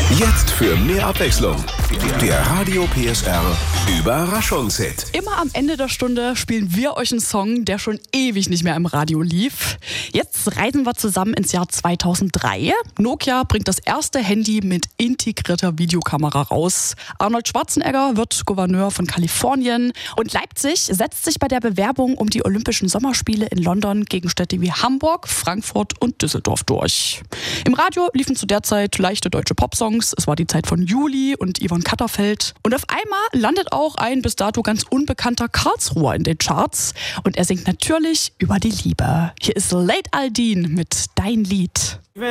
Jetzt für mehr Abwechslung. Der Radio PSR Überraschungshit. Immer am Ende der Stunde spielen wir euch einen Song, der schon ewig nicht mehr im Radio lief. Jetzt reisen wir zusammen ins Jahr 2003. Nokia bringt das erste Handy mit integrierter Videokamera raus. Arnold Schwarzenegger wird Gouverneur von Kalifornien. Und Leipzig setzt sich bei der Bewerbung um die Olympischen Sommerspiele in London gegen Städte wie Hamburg, Frankfurt und Düsseldorf durch. Im Radio liefen zu der Zeit leichte deutsche Popsongs. Es war die Zeit von Juli und Yvonne Katterfeld. Und auf einmal landet auch ein bis dato ganz unbekannter Karlsruher in den Charts. Und er singt natürlich über die Liebe. Hier ist Late Aldin mit Dein Lied.